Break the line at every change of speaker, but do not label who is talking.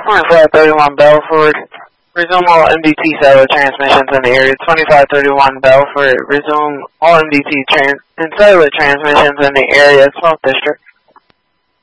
2531 Belford. Resume all MDT cellular transmissions in the area. 2531 Belford. Resume all MDT and cellular transmissions in the area. 12th District.